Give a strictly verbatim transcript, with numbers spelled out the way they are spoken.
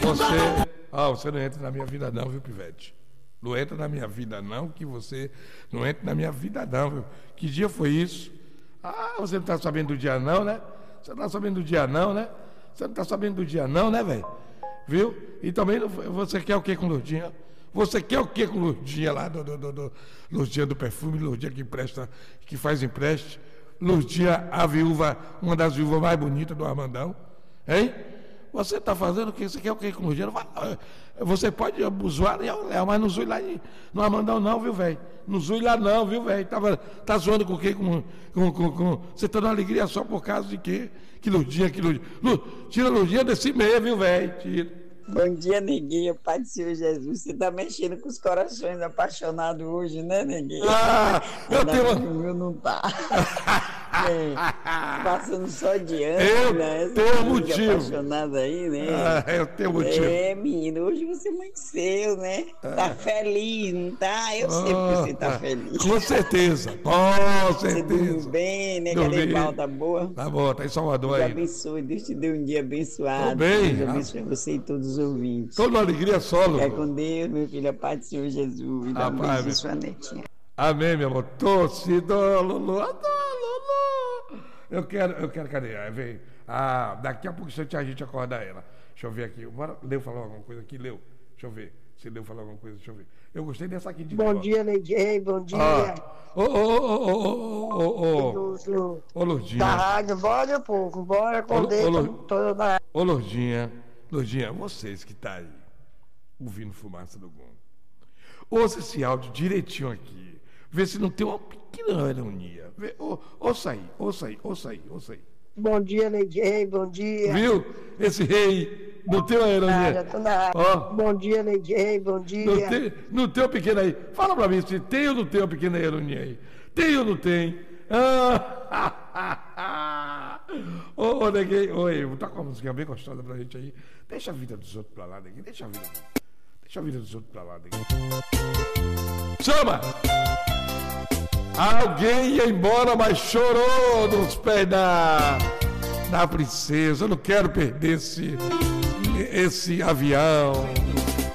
Você, ah, você não entra na minha vida não, viu, Pivete? Não entra na minha vida não, que você não entra na minha vida não, viu? Que dia foi isso? Ah, você não está sabendo do dia não, né? Você não está sabendo do dia não, né? Você não está sabendo do dia não, né, velho? Viu? E também você quer o que com Lourdinha? Você quer o que com Lourdinha lá, do, do, do, do Lourdinha do perfume, Lourdinha que empresta, que faz empréstimo, Lourdinha, a viúva, uma das viúvas mais bonitas do Armandão, hein? Você está fazendo o que? Você quer o que com Lourdinha? Você pode zoar Léo, mas não zoe lá no Armandão não, viu, velho? Não zoe lá não, viu, velho? Tá zoando com o quê? Com, com, com, com... Você está dando alegria só por causa de quê? Que Lourdinha, que Lourdinha. Lu... Tira Lourdinha desse meio, viu, velho? Tira. Bom dia, Neguinho, Pai do Senhor Jesus. Você está mexendo com os corações apaixonados hoje, né, Neguinho? Ah, eu tenho... O meu não tá. É, passando só de ano, eu né? Essa tenho motivo. Apaixonada aí, né? Ah, eu tenho motivo. É, menino, hoje você amanheceu, né? Tá ah. feliz, não tá? Eu sei que você tá ah, feliz. Com certeza, com certeza. Você dormiu bem, né? Cadê pau? Tá boa? Tá boa, tá em Salvador Deus aí. Deus abençoe, Deus te dê um dia abençoado. Tô bem. Deus abençoe você e todos os ouvintes. Tô numa alegria solo. É com Deus, meu filho, a paz do Senhor Jesus. Dá um beijo, sua netinha. Amém, meu amor. Torcedor, Lulu. Lulu. Eu quero, eu quero, cadê? Vem. Ah, daqui a pouco a gente acorda ela. Deixa eu ver aqui. Bora, Leu falar alguma coisa aqui? Leu. Deixa eu ver. Se Leu falar alguma coisa, deixa eu ver. Eu gostei dessa aqui de Bom novo. Dia, Neguinho. Bom dia. Ô, ô, ô, ô, ô, ô, ô, Lourdinha. Da rádio, bora, pouco. Bora com Deus. Ô, Lourdinha. Lourdinha, vocês que tá aí ouvindo Fumaça do Gongo, ouça esse áudio direitinho aqui. Vê se não tem uma pequena ironia. Vê, ou, ouça aí, ouça aí, ouça aí, ouça aí. Bom dia, Neguinho, bom dia. Viu? Esse rei não tem uma ironia. Ah, oh. Bom dia, Neguinho, bom dia. Não tem, não tem uma pequena aí. Fala pra mim se tem ou não tem uma pequena ironia aí. Tem ou não tem? Ah, ô, ô, Neguinho, oi, tá com uma música bem gostosa pra gente aí. Deixa a vida dos outros pra lá, Neguinho. Deixa a vida, deixa a vida dos outros pra lá, Neguinho. Chama! Alguém ia embora, mas chorou nos pés da, da princesa. Eu não quero perder esse, esse avião.